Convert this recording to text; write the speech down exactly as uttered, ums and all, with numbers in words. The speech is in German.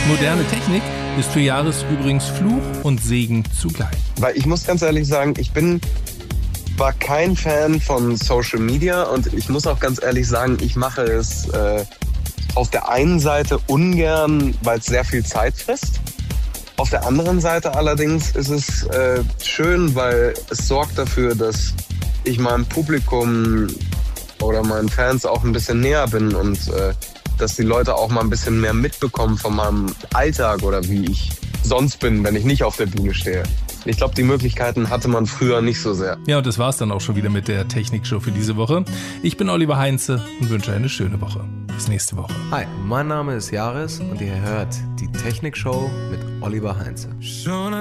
Moderne Technik ist für Jahres übrigens Fluch und Segen zugleich. Weil ich muss ganz ehrlich sagen, ich bin war kein Fan von Social Media und ich muss auch ganz ehrlich sagen, ich mache es äh, auf der einen Seite ungern, weil es sehr viel Zeit frisst. Auf der anderen Seite allerdings ist es äh, schön, weil es sorgt dafür, dass ich meinem Publikum oder meinen Fans auch ein bisschen näher bin und äh, dass die Leute auch mal ein bisschen mehr mitbekommen von meinem Alltag oder wie ich sonst bin, wenn ich nicht auf der Bühne stehe. Ich glaube, die Möglichkeiten hatte man früher nicht so sehr. Ja, und das war's dann auch schon wieder mit der Technikshow für diese Woche. Ich bin Oliver Heinze und wünsche eine schöne Woche. Bis nächste Woche. Hi, mein Name ist Jaris und ihr hört die Technikshow mit Oliver Heinze.